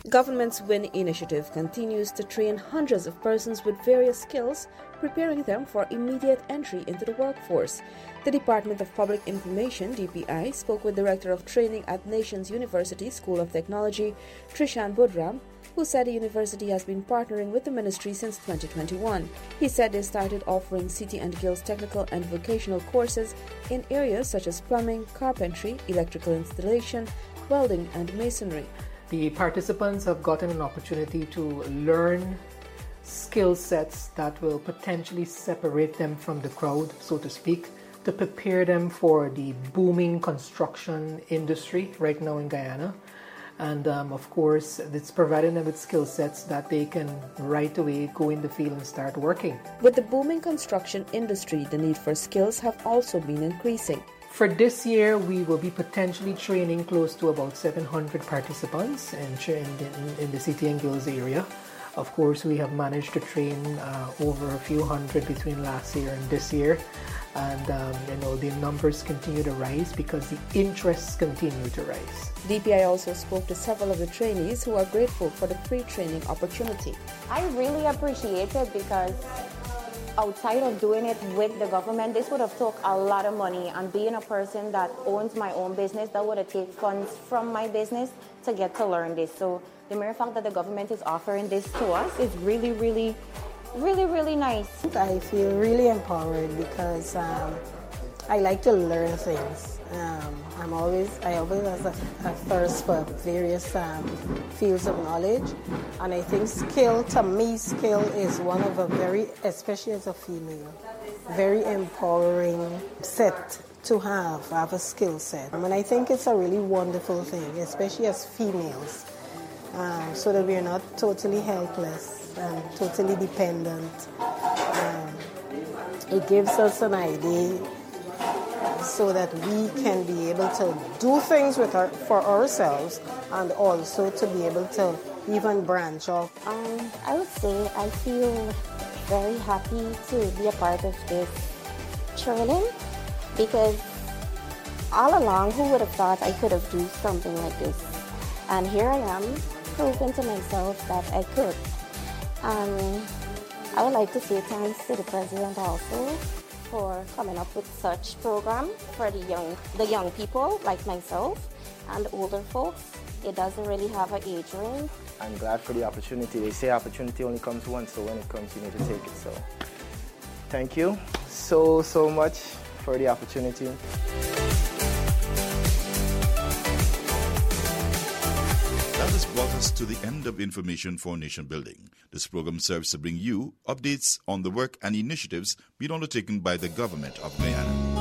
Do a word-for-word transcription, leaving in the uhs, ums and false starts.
Government's WIN initiative continues to train hundreds of persons with various skills, preparing them for immediate entry into the workforce. The Department of Public Information, D P I, spoke with Director of Training at Nations University School of Technology, Trishan Budram, who said the university has been partnering with the ministry since twenty twenty-one. He said they started offering City and Guilds technical and vocational courses in areas such as plumbing, carpentry, electrical installation, welding, and masonry. The participants have gotten an opportunity to learn skill sets that will potentially separate them from the crowd, so to speak, to prepare them for the booming construction industry right now in Guyana. And um, of course, it's providing them with skill sets that they can right away go in the field and start working. With the booming construction industry, the need for skills have also been increasing. For this year, we will be potentially training close to about seven hundred participants in, in, in the City and Guilds area. Of course, we have managed to train uh, over a few hundred between last year and this year. And um, you know, the numbers continue to rise because the interests continue to rise. D P I also spoke to several of the trainees who are grateful for the free training opportunity. I really appreciate it because outside of doing it with the government, this would have took a lot of money, and being a person that owns my own business, that would have taken funds from my business to get to learn this. So the mere fact that the government is offering this to us is really, really, really, really nice. I feel really empowered because um, I like to learn things. Um, I'm always, I always have a, a thirst for various um, fields of knowledge, and I think skill, to me, skill is one of a very, especially as a female, very empowering set to have, have a skill set. I mean, I think it's a really wonderful thing, especially as females, um, so that we're not totally helpless and totally dependent. Um, it gives us an idea so that we can be able to do things with our, for ourselves, and also to be able to even branch off. Um, I would say I feel very happy to be a part of this training, because all along, who would have thought I could have done something like this? And here I am, proving to myself that I could. Um, I would like to say thanks to the President also for coming up with such program for the young the young people like myself and older folks. It doesn't really have an age range. I'm glad for the opportunity. They say opportunity only comes once, so when it comes, you need to take it. So thank you so, so much for the opportunity. That has brought us to the end of Information for Nation Building. This program serves to bring you updates on the work and initiatives being undertaken by the government of Guyana.